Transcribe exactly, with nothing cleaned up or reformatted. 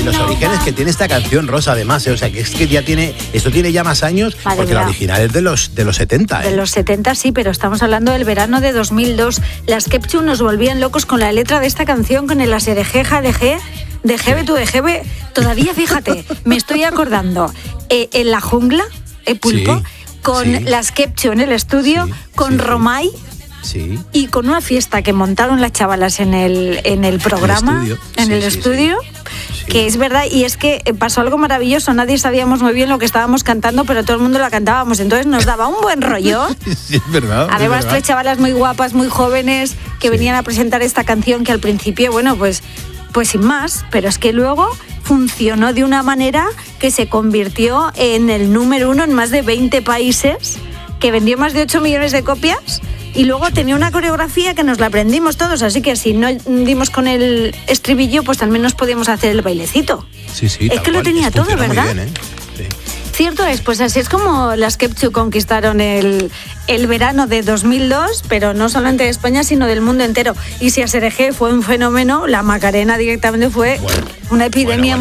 y los orígenes que tiene esta canción, Rosa, además, ¿eh? O sea, que es que ya tiene, esto tiene ya más años, Madre porque mía. la original es de los, de los setenta, ¿eh? De los setenta, sí, pero estamos hablando del verano de dos mil dos. Las Kepchu nos volvían locos con la letra de esta canción, con el aserejeja de G, de Gebe tu de Gebe. Todavía, fíjate, me estoy acordando, eh, en la jungla, eh, Pulpo, Sí, con sí. las Kepchu en el estudio, Sí, con sí, Romay. Sí. Y con una fiesta que montaron las chavalas en el, en el programa, estudio. en Sí, el sí, estudio, sí. que es verdad, y es que pasó algo maravilloso, nadie sabíamos muy bien lo que estábamos cantando, pero todo el mundo la cantábamos, entonces nos daba un buen rollo. Sí, es verdad. es Además, verdad. tres chavalas muy guapas, muy jóvenes, que Sí. venían a presentar esta canción que al principio, bueno, pues, pues sin más, pero es que luego funcionó de una manera que se convirtió en el número uno en más de veinte países, que vendió más de ocho millones de copias. Y luego tenía una coreografía que nos la aprendimos todos, así que si no dimos con el estribillo, pues al menos podíamos hacer el bailecito. Sí, sí, Es tal que lo cual. tenía todo, Funciona muy ¿verdad? bien, ¿eh? Sí. Cierto es, pues así es como las Kepchu conquistaron el, el verano de dos mil dos, pero no solamente de España, sino del mundo entero. Y si Aserejé fue un fenómeno, la Macarena directamente fue Bueno, una epidemia bueno,